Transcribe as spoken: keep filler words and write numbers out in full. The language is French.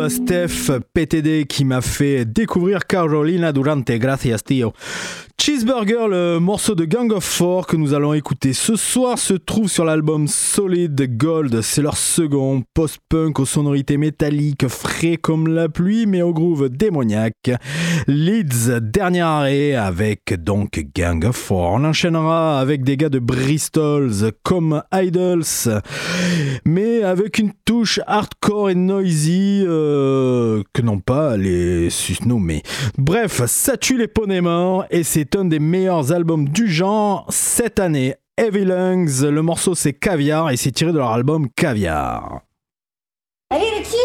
Steph P T D qui m'a fait découvrir Carolina Durante, gracias tío. Cheeseburger, le morceau de Gang of Four que nous allons écouter ce soir, se trouve sur l'album Solid Gold. C'est leur second post-punk aux sonorités métalliques, frais comme la pluie mais au groove démoniaque. Leeds, dernier arrêt avec donc Gang of Four. On enchaînera avec des gars de Bristol comme Idols, mais avec une touche hardcore et noisy euh, que n'ont pas les susnommés. Bref, ça tue les poneys morts et c'est un des meilleurs albums du genre cette année. Heavy Lungs, le morceau c'est Caviar et c'est tiré de leur album Caviar. I need a key.